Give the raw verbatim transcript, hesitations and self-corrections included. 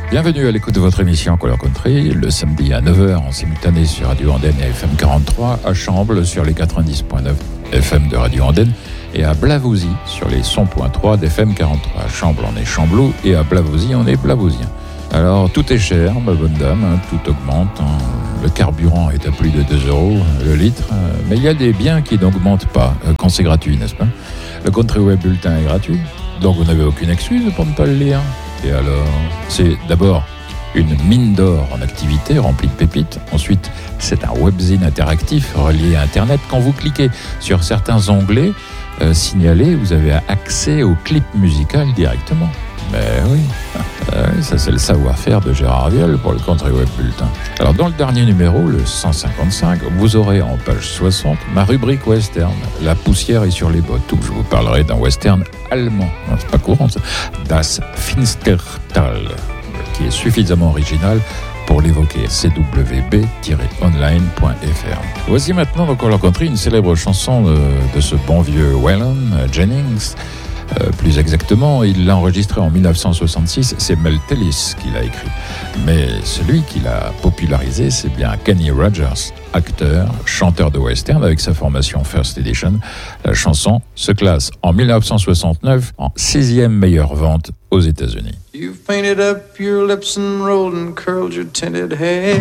Bienvenue à l'écoute de votre émission Couleur Country, le samedi à neuf heures en simultané sur Radio Andenne et F M quarante-trois, à Chambles sur les quatre-vingt-dix virgule neuf F M de Radio Andenne et à Blavozy sur les cent virgule trois d'F M quarante-trois. À Chambles, on est Chambloux et à Blavozy, on est Blavousien. Alors, tout est cher, ma bonne dame, hein, tout augmente. Hein. Le carburant est à plus de deux euros le litre, euh, mais il y a des biens qui n'augmentent pas euh, quand c'est gratuit, n'est-ce pas? Le Country Web Bulletin est gratuit, donc vous n'avez aucune excuse pour ne pas le lire. Et alors, c'est d'abord une mine d'or en activité remplie de pépites. Ensuite, c'est un webzine interactif relié à Internet. Quand vous cliquez sur certains onglets euh, signalés, vous avez accès au clip musical directement. Mais oui, euh, ça c'est le savoir-faire de Gérard Vielle pour le Country Web Bulletin. Alors dans le dernier numéro, le cent cinquante-cinq, vous aurez en page soixante ma rubrique western. La poussière est sur les bottes, où je vous parlerai d'un western allemand. Non, c'est pas courant ça. Das Finstertal, qui est suffisamment original pour l'évoquer. c w b tiret online point f r. Voici maintenant dans Couleur Country une célèbre chanson de, de ce bon vieux Waylon Jennings. Euh, plus exactement, il l'a enregistré en dix-neuf cent soixante-six, c'est Mel Tillis qui l'a écrit. Mais celui qui l'a popularisé, c'est bien Kenny Rogers, acteur, chanteur de western avec sa formation First Edition. La chanson se classe en dix-neuf cent soixante-neuf en sixième meilleure vente aux États-Unis. You've painted up your lips and rolled and curled your tinted hair.